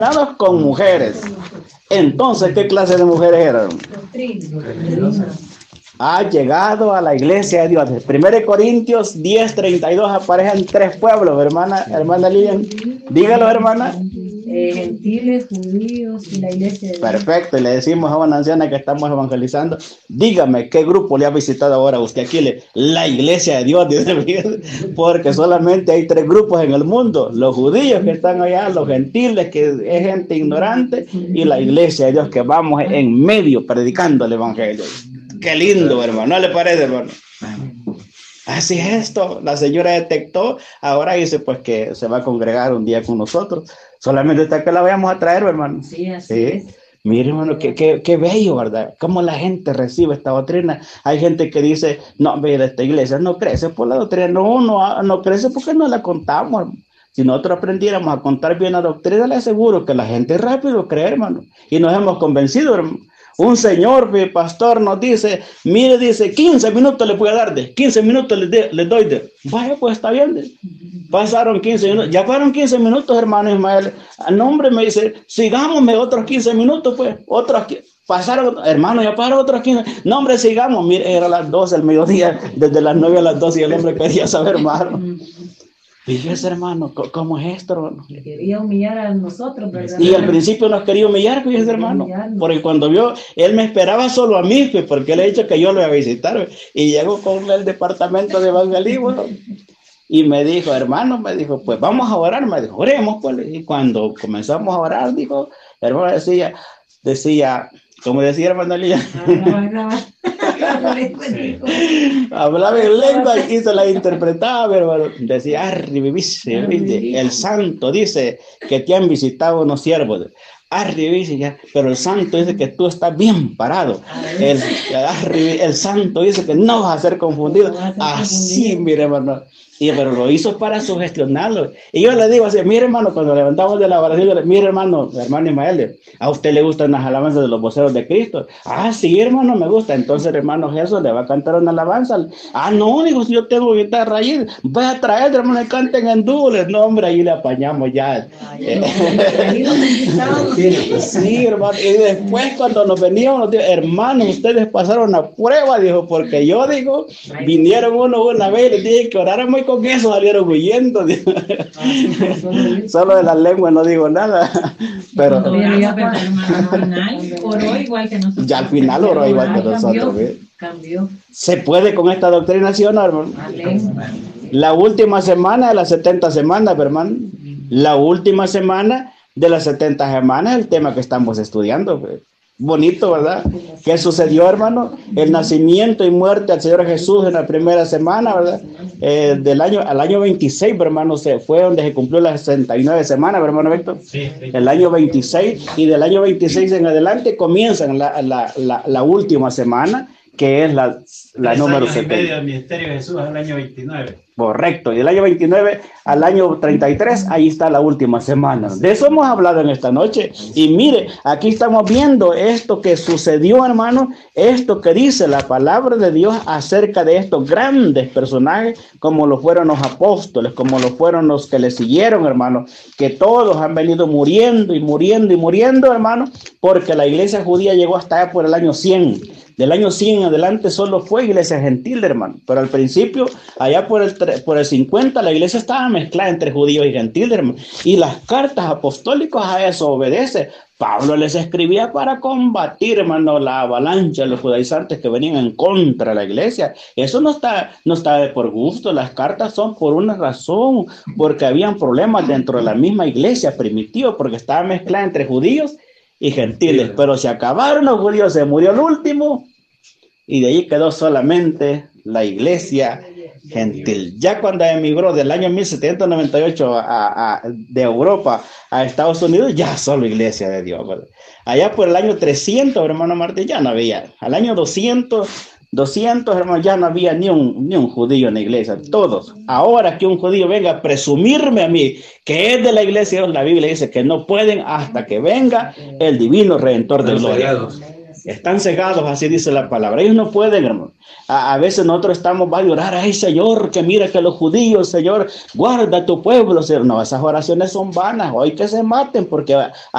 con mujeres. Entonces, ¿qué clase de mujeres eran? Ha llegado a la iglesia de Dios. 1 Corintios 10:32 aparecen 3 pueblos, hermana Lilian. Dígalo, hermana. Gentiles, judíos y la iglesia de Dios. Perfecto, y le decimos a una anciana que estamos evangelizando, dígame, ¿qué grupo le ha visitado ahora usted aquí? La iglesia de Dios, porque solamente hay 3 grupos en el mundo, los judíos que están allá, los gentiles, que es gente ignorante, y la iglesia de Dios, que vamos en medio predicando el evangelio. Qué lindo, hermano, ¿no le parece, hermano? Así es esto, la señora detectó, ahora dice pues que se va a congregar un día con nosotros, solamente hasta que la vayamos a traer, hermano. Sí, así es. Mire, hermano, qué bello, ¿verdad? Cómo la gente recibe esta doctrina. Hay gente que dice, no, mira, esta iglesia no crece por la doctrina, no crece porque no la contamos, hermano. Si nosotros aprendiéramos a contar bien la doctrina, le aseguro que la gente rápido cree, hermano, y nos hemos convencido, hermano. Un señor, mi pastor, nos dice, mire, dice, 15 minutos le voy a dar, 15 minutos le doy. Vaya, pues está bien. Pasaron 15 minutos, ya fueron 15 minutos, hermano Ismael. No, hombre, me dice, sigámosme otros 15 minutos, pues, pasaron, hermano, ya pasaron otros 15. No, hombre, sigamos. Mire, era las 12 del mediodía, desde las 9 a las 12, y el hombre quería saber más, hermano. Fíjese, hermano, ¿cómo es esto, hermano? Quería humillar a nosotros, ¿verdad? Y al principio nos quería humillar, fíjese, hermano. Porque cuando vio, él me esperaba solo a mí, porque él ha dicho que yo lo iba a visitar. Y llegó con el departamento de evangelismo. Y me dijo, hermano, pues vamos a orar. Me dijo, oremos, pues. Y cuando comenzamos a orar, dijo, hermano, decía, como decía hermano Lía, hablaba en lengua y se la interpretaba, hermano. Decía, el santo dice que te han visitado unos siervos. Pero el santo dice que tú estás bien parado. El santo dice que no vas a ser confundido. Así, mire, hermano. Pero lo hizo para sugestionarlo. Y yo le digo así, mire, hermano, cuando levantamos de la oración, mire, hermano Ismael, ¿a usted le gustan las alabanzas de los voceros de Cristo? Ah, sí, hermano, me gusta. Entonces, hermano Jesús le va a cantar una alabanza. Ah, no, digo, si yo tengo guitarra ahí, voy a traer, hermano, que canten en dobles. No, hombre, ahí le apañamos ya. Sí, hermano. Y después, cuando nos veníamos, nos dijo, hermano, ustedes pasaron una prueba, dijo, porque yo, digo, vinieron una vez y les dije que oráramos y con eso salieron huyendo. Solo de las lenguas no digo nada. Pero oró igual que nosotros. Ya al final oró igual que nosotros. Cambió. ¿Se puede con esta doctrina, sí o no, hermano? La última semana de las 70 semanas, hermano. La última semana de las 70 semanas, el tema que estamos estudiando. Bonito, ¿verdad? ¿Qué sucedió, hermano? El nacimiento y muerte del Señor Jesús en la primera semana, ¿verdad? Al año 26, hermano, fue donde se cumplió las 69 semanas, hermano Víctor. Sí. El año 26, y del año 26 en adelante comienzan la última semana, que es la número 70. Medio del ministerio de Jesús al año 29. Correcto, y del año 29 al año 33, ahí está la última semana. De eso hemos hablado en esta noche. Y mire, aquí estamos viendo esto que sucedió, hermano, esto que dice la palabra de Dios acerca de estos grandes personajes, como lo fueron los apóstoles, como lo fueron los que le siguieron, hermano, que todos han venido muriendo y muriendo y muriendo, hermano, porque la iglesia judía llegó hasta allá por el año 100. Del año 100 en adelante solo fue iglesia gentil, hermano. Pero al principio, allá por el 50, la iglesia estaba mezclada entre judíos y gentiles, hermano. Y las cartas apostólicas a eso obedecen. Pablo les escribía para combatir, hermano, la avalancha de los judaizantes que venían en contra de la iglesia. Eso no está por gusto. Las cartas son por una razón, porque habían problemas dentro de la misma iglesia primitiva, porque estaba mezclada entre judíos y gentiles. Pero se acabaron los judíos, se murió el último, y de ahí quedó solamente la iglesia gentil. Ya cuando emigró del año 1798 de Europa a Estados Unidos, ya solo iglesia de Dios, ¿verdad? Allá por el año 300, hermano Martín, ya no había. Al año 200, hermano, ya no había ni un judío en la iglesia, todos. Ahora que un judío venga a presumirme a mí que es de la iglesia, la Biblia dice que no pueden hasta que venga el divino Redentor de gloria. Están cegados, así dice la palabra. Ellos no pueden, hermano. A veces nosotros estamos, va a llorar, ay Señor, que mira que los judíos, Señor, guarda tu pueblo. No, esas oraciones son vanas. Hoy que se maten, porque